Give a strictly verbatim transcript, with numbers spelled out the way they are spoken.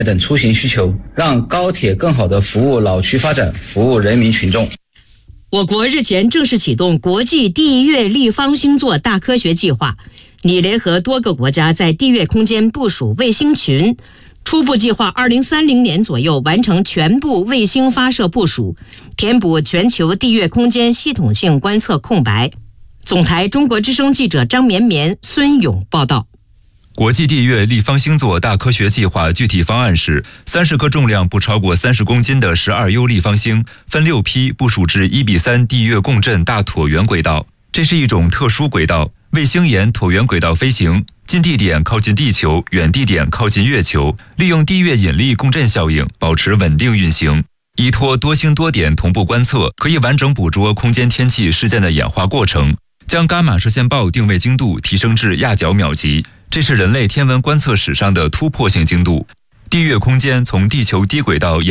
等出行需求，让高铁更好地服务老区发展，服务人民群众。 我国日前正式启动国际地月立方星座大科学计划，拟联合多个国家在地月空间部署卫星群，初步计划二零三零年左右完成全部卫星发射部署，填补全球地月空间系统性观测空白。总台中国之声记者张绵绵、孙勇报道。 国际地月立方星座大科学计划具体方案是三十颗重量不超过三十公斤的十二 U 立方星，分六批部署至一比三地月共振大椭圆轨道。这是一种特殊轨道，卫星沿椭圆轨道飞行，近地点靠近地球，远地点靠近月球，利用地月引力共振效应保持稳定运行。依托多星多点同步观测，可以完整捕捉空间天气事件的演化过程，将伽马射线暴定位精度提升至亚角秒级。这是人类天文观测史上的突破性精度。地月空间从地球低轨道